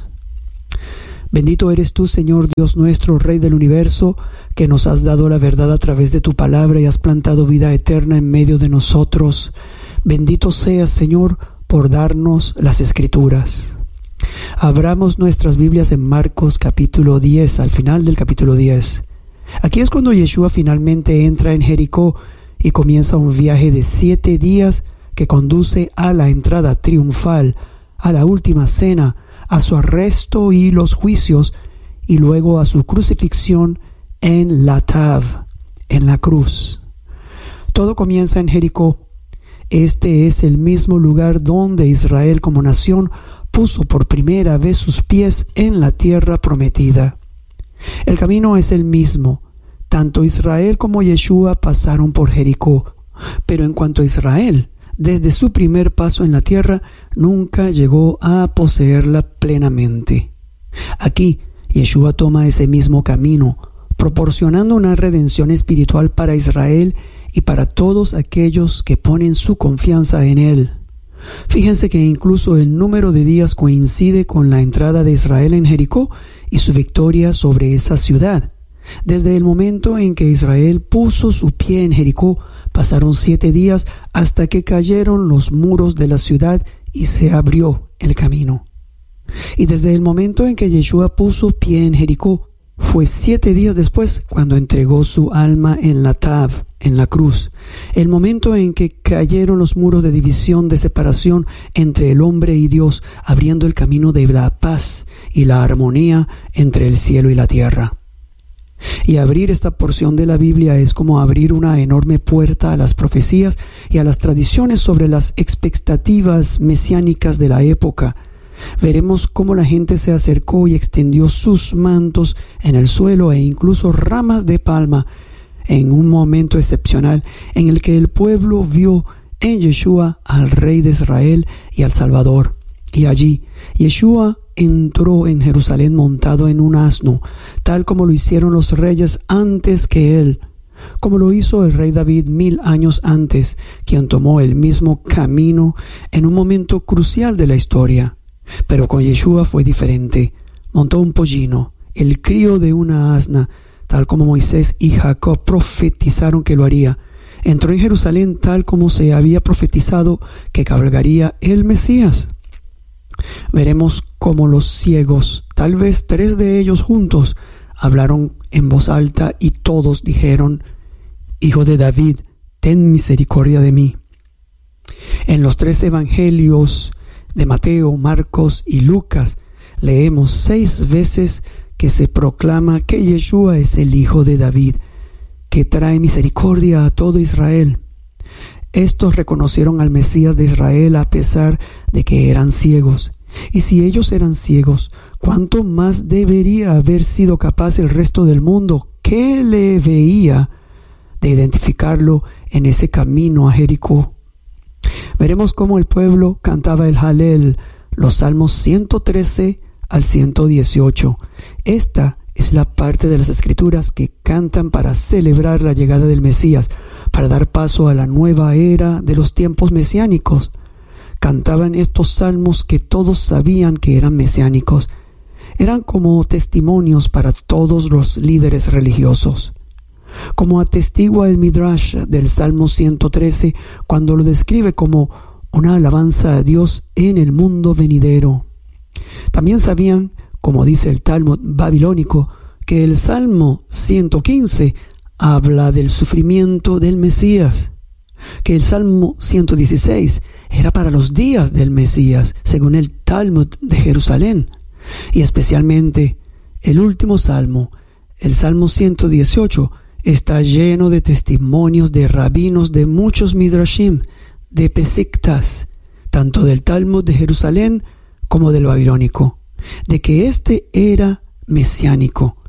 Bendito eres tú, Señor Dios nuestro, Rey del universo, que nos has dado la verdad a través de tu palabra y has plantado vida eterna en medio de nosotros. Bendito seas, Señor, por darnos las Escrituras. Abramos nuestras Biblias en Marcos capítulo 10, al final del capítulo 10. Aquí es cuando Yeshua finalmente entra en Jericó y comienza un viaje de 7 días que conduce a la entrada triunfal, a la última cena, a su arresto y los juicios, y luego a su crucifixión en la Tav, en la cruz. Todo comienza en Jericó. Este es el mismo lugar donde Israel como nación puso por primera vez sus pies en la tierra prometida. El camino es el mismo. Tanto Israel como Yeshua pasaron por Jericó, pero en cuanto a Israel, desde su primer paso en la tierra, nunca llegó a poseerla plenamente. Aquí, Yeshua toma ese mismo camino, proporcionando una redención espiritual para Israel y para todos aquellos que ponen su confianza en Él. Fíjense que incluso el número de días coincide con la entrada de Israel en Jericó y su victoria sobre esa ciudad. Desde el momento en que Israel puso su pie en Jericó, pasaron 7 días hasta que cayeron los muros de la ciudad y se abrió el camino. Y desde el momento en que Yeshua puso pie en Jericó, fue 7 días después cuando entregó su alma en la Tav, en la cruz, el momento en que cayeron los muros de división, de separación entre el hombre y Dios, abriendo el camino de la paz y la armonía entre el cielo y la tierra. Y abrir esta porción de la Biblia es como abrir una enorme puerta a las profecías y a las tradiciones sobre las expectativas mesiánicas de la época. Veremos cómo la gente se acercó y extendió sus mantos en el suelo e incluso ramas de palma en un momento excepcional en el que el pueblo vio en Yeshua al Rey de Israel y al Salvador. Y allí Yeshua entró en Jerusalén montado en un asno, tal como lo hicieron los reyes antes que él, como lo hizo el rey David 1000 años antes, quien tomó el mismo camino en un momento crucial de la historia. Pero con Yeshua fue diferente. Montó un pollino, el crío de una asna, tal como Moisés y Jacob profetizaron que lo haría. Entró en Jerusalén tal como se había profetizado que cabalgaría el Mesías. Veremos cómo los ciegos, tal vez 3 de ellos juntos, hablaron en voz alta y todos dijeron: Hijo de David, ten misericordia de mí. En los 3 evangelios de Mateo, Marcos y Lucas leemos 6 veces que se proclama que Yeshua es el Hijo de David, que trae misericordia a todo Israel. Estos reconocieron al Mesías de Israel a pesar de que eran ciegos. Y si ellos eran ciegos, ¿cuánto más debería haber sido capaz el resto del mundo que le veía de identificarlo en ese camino a Jericó? Veremos cómo el pueblo cantaba el Halel, los Salmos 113 al 118. Esta es la parte de las Escrituras que cantan para celebrar la llegada del Mesías, para dar paso a la nueva era de los tiempos mesiánicos. Cantaban estos salmos que todos sabían que eran mesiánicos. Eran como testimonios para todos los líderes religiosos. Como atestigua el Midrash del Salmo 113 cuando lo describe como una alabanza a Dios en el mundo venidero. También sabían, como dice el Talmud babilónico, que el Salmo 115 habla del sufrimiento del Mesías, que el Salmo 116 era para los días del Mesías, según el Talmud de Jerusalén, y especialmente el último Salmo, el Salmo 118, está lleno de testimonios de rabinos de muchos midrashim, de pesiktas, tanto del Talmud de Jerusalén como del babilónico, de que este era mesiánico,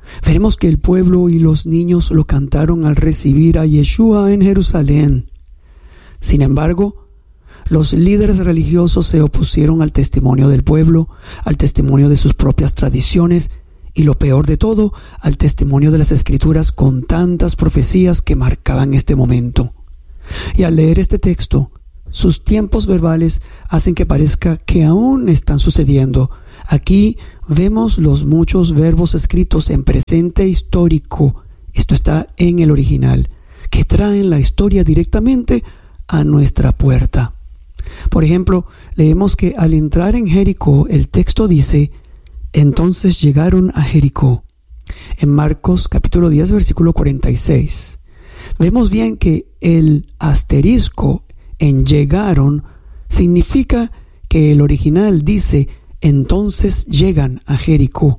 veremos que el pueblo y los niños lo cantaron al recibir a Yeshua en Jerusalén. Sin embargo, los líderes religiosos se opusieron al testimonio del pueblo, al testimonio de sus propias tradiciones y, lo peor de todo, al testimonio de las Escrituras con tantas profecías que marcaban este momento. Y al leer este texto, sus tiempos verbales hacen que parezca que aún están sucediendo. Aquí vemos los muchos verbos escritos en presente histórico, esto está en el original, que traen la historia directamente a nuestra puerta. Por ejemplo, leemos que al entrar en Jericó, el texto dice: entonces llegaron a Jericó. En Marcos capítulo 10, versículo 46. Vemos bien que el asterisco en llegaron significa que el original dice: entonces llegan a Jericó.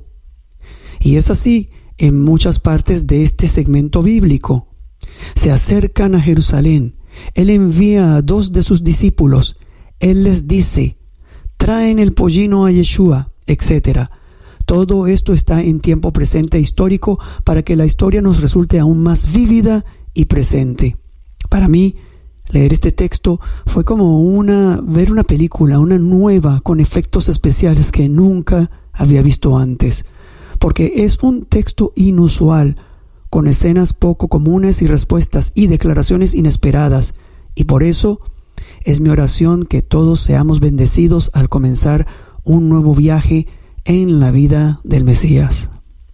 Y es así en muchas partes de este segmento bíblico. Se acercan a Jerusalén. Él envía a 2 de sus discípulos. Él les dice: traen el pollino a Yeshua, etc. Todo esto está en tiempo presente histórico para que la historia nos resulte aún más vívida y presente. Para mí, leer este texto fue como ver una película, una nueva, con efectos especiales que nunca había visto antes, porque es un texto inusual, con escenas poco comunes y respuestas y declaraciones inesperadas, y por eso es mi oración que todos seamos bendecidos al comenzar un nuevo viaje en la vida del Mesías.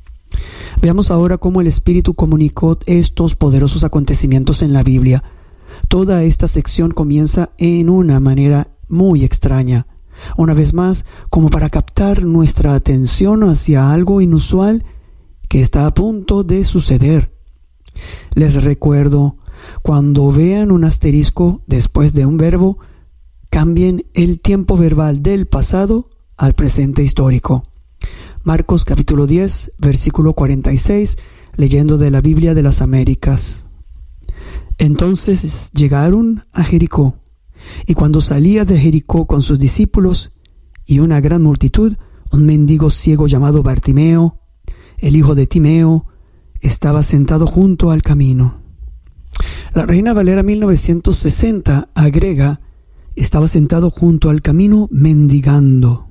Veamos ahora cómo el Espíritu comunicó estos poderosos acontecimientos en la Biblia. Toda esta sección comienza en una manera muy extraña, una vez más como para captar nuestra atención hacia algo inusual que está a punto de suceder. Les recuerdo, cuando vean un asterisco después de un verbo, cambien el tiempo verbal del pasado al presente histórico. Marcos capítulo 10, versículo 46, leyendo de la Biblia de las Américas. Entonces llegaron a Jericó, y cuando salía de Jericó con sus discípulos y una gran multitud, un mendigo ciego llamado Bartimeo, el hijo de Timeo, estaba sentado junto al camino. La Reina Valera 1960 agrega: estaba sentado junto al camino mendigando.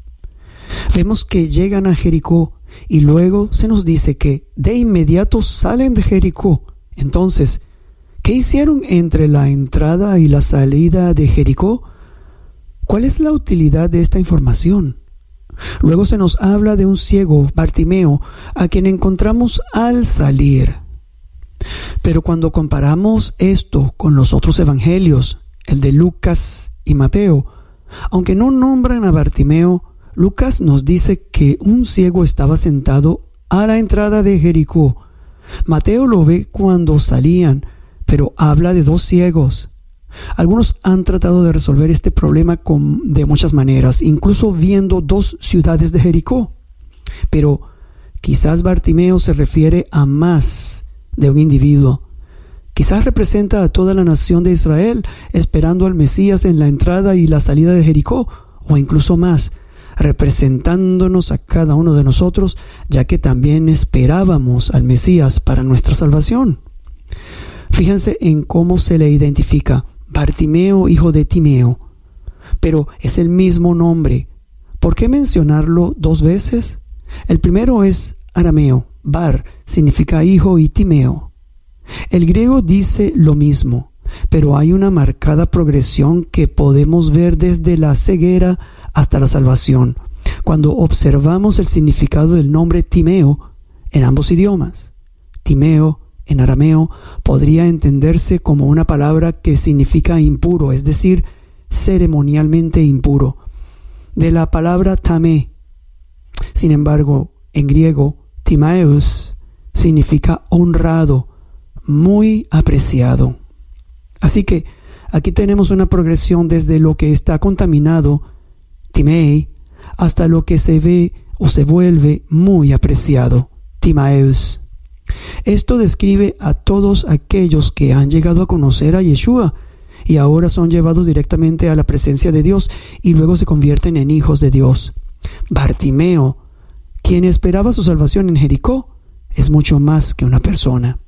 Vemos que llegan a Jericó y luego se nos dice que de inmediato salen de Jericó. Entonces, ¿qué hicieron entre la entrada y la salida de Jericó? ¿Cuál es la utilidad de esta información? Luego se nos habla de un ciego, Bartimeo, a quien encontramos al salir. Pero cuando comparamos esto con los otros evangelios, el de Lucas y Mateo, aunque no nombran a Bartimeo, Lucas nos dice que un ciego estaba sentado a la entrada de Jericó. Mateo lo ve cuando salían, pero habla de 2 ciegos. Algunos han tratado de resolver este problema de muchas maneras, incluso viendo 2 ciudades de Jericó. Pero quizás Bartimeo se refiere a más de un individuo. Quizás representa a toda la nación de Israel, esperando al Mesías en la entrada y la salida de Jericó, o incluso más, representándonos a cada uno de nosotros, ya que también esperábamos al Mesías para nuestra salvación. Fíjense en cómo se le identifica: Bartimeo, hijo de Timeo. Pero es el mismo nombre. ¿Por qué mencionarlo 2 veces? El primero es arameo. Bar significa hijo y Timeo. El griego dice lo mismo, pero hay una marcada progresión que podemos ver desde la ceguera hasta la salvación, cuando observamos el significado del nombre Timeo en ambos idiomas. Timeo en arameo podría entenderse como una palabra que significa impuro, es decir, ceremonialmente impuro, de la palabra tamé. Sin embargo, en griego, timaeus significa honrado, muy apreciado. Así que aquí tenemos una progresión desde lo que está contaminado, timei, hasta lo que se ve o se vuelve muy apreciado, timaeus. Esto describe a todos aquellos que han llegado a conocer a Yeshua y ahora son llevados directamente a la presencia de Dios y luego se convierten en hijos de Dios. Bartimeo, quien esperaba su salvación en Jericó, es mucho más que una persona.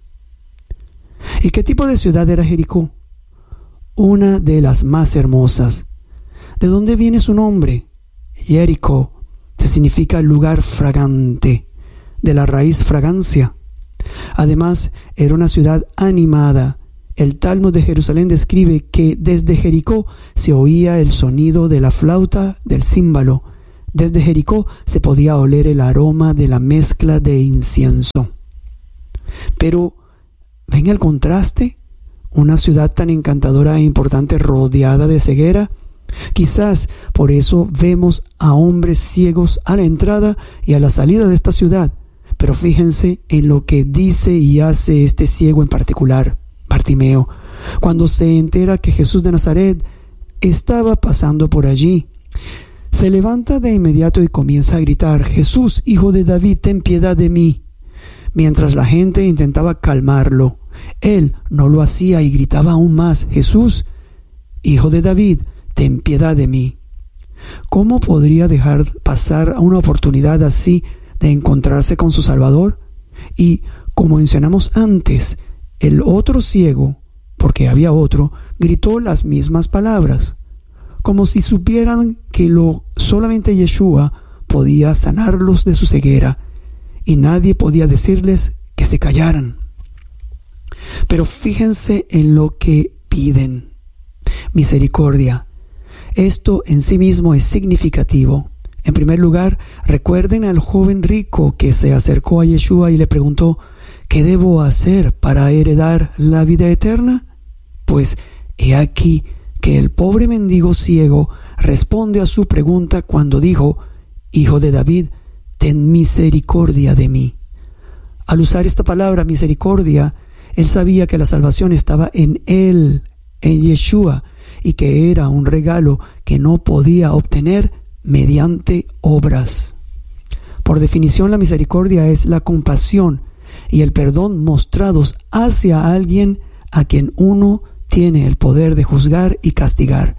¿Y qué tipo de ciudad era Jericó? Una de las más hermosas. ¿De dónde viene su nombre? Jericó, que significa lugar fragante, de la raíz fragancia. Además, era una ciudad animada. El Talmud de Jerusalén describe que desde Jericó se oía el sonido de la flauta del címbalo. Desde Jericó se podía oler el aroma de la mezcla de incienso. Pero, ¿ven el contraste? Una ciudad tan encantadora e importante rodeada de ceguera. Quizás por eso vemos a hombres ciegos a la entrada y a la salida de esta ciudad. Pero fíjense en lo que dice y hace este ciego en particular, Bartimeo, cuando se entera que Jesús de Nazaret estaba pasando por allí. Se levanta de inmediato y comienza a gritar: Jesús, hijo de David, ten piedad de mí. Mientras la gente intentaba calmarlo, él no lo hacía y gritaba aún más: Jesús, hijo de David, ten piedad de mí. ¿Cómo podría dejar pasar una oportunidad así de encontrarse con su Salvador? Y, como mencionamos antes, el otro ciego, porque había otro, gritó las mismas palabras, como si supieran que solamente Yeshua podía sanarlos de su ceguera, y nadie podía decirles que se callaran. Pero fíjense en lo que piden: misericordia. Esto en sí mismo es significativo. En primer lugar, recuerden al joven rico que se acercó a Yeshua y le preguntó: ¿qué debo hacer para heredar la vida eterna? Pues he aquí que el pobre mendigo ciego responde a su pregunta cuando dijo: Hijo de David, ten misericordia de mí. Al usar esta palabra misericordia, él sabía que la salvación estaba en él, en Yeshua, y que era un regalo que no podía obtener mediante obras. Por definición, la misericordia es la compasión y el perdón mostrados hacia alguien a quien uno tiene el poder de juzgar y castigar.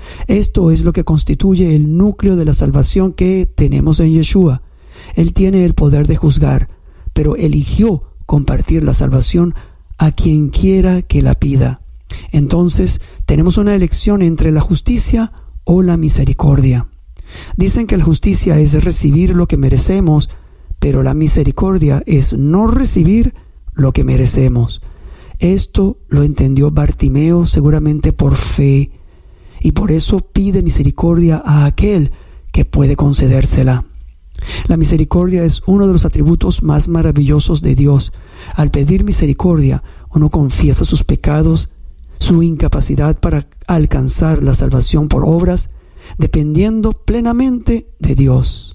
Esto es lo que constituye el núcleo de la salvación que tenemos en Yeshua. Él tiene el poder de juzgar, pero eligió compartir la salvación a quien quiera que la pida. Entonces, tenemos una elección entre la justicia o la misericordia. Dicen que la justicia es recibir lo que merecemos, pero la misericordia es no recibir lo que merecemos. Esto lo entendió Bartimeo seguramente por fe, y por eso pide misericordia a aquel que puede concedérsela. La misericordia es uno de los atributos más maravillosos de Dios. Al pedir misericordia, uno confiesa sus pecados, su incapacidad para alcanzar la salvación por obras, dependiendo plenamente de Dios.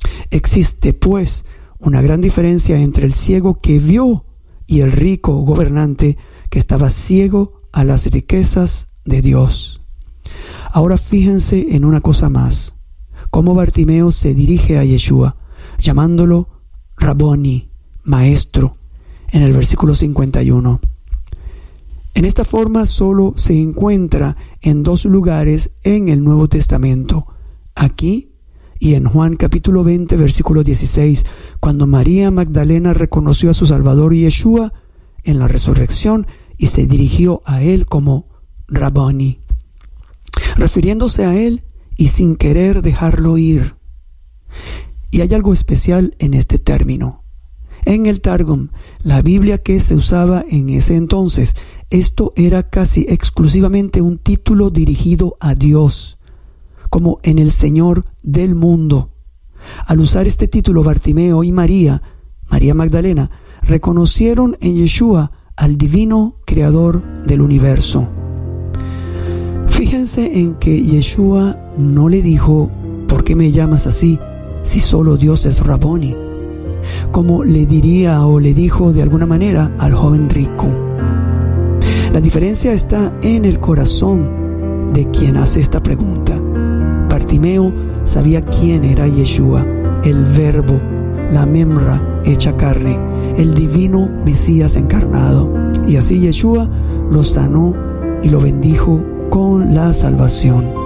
Existe, pues, una gran diferencia entre el ciego que vio y el rico gobernante que estaba ciego a las riquezas de Dios. Ahora fíjense en una cosa más: cómo Bartimeo se dirige a Yeshua, llamándolo Raboni, maestro, en el versículo 51. En esta forma solo se encuentra en dos lugares en el Nuevo Testamento, aquí y en Juan capítulo 20, versículo 16, cuando María Magdalena reconoció a su Salvador Yeshua en la resurrección y se dirigió a él como Raboni, refiriéndose a él y sin querer dejarlo ir. Y hay algo especial en este término. En el Targum, la Biblia que se usaba en ese entonces, esto era casi exclusivamente un título dirigido a Dios, como en el Señor del mundo. Al usar este título, Bartimeo y María Magdalena, reconocieron en Yeshua al divino creador del universo. Fíjense en que Yeshua no le dijo: ¿por qué me llamas así si solo Dios es Raboni?, como le diría o le dijo de alguna manera al joven rico. La diferencia está en el corazón de quien hace esta pregunta. Bartimeo sabía quién era Yeshua, el Verbo, la Memra hecha carne, el divino Mesías encarnado. Y así Yeshua lo sanó y lo bendijo con la salvación.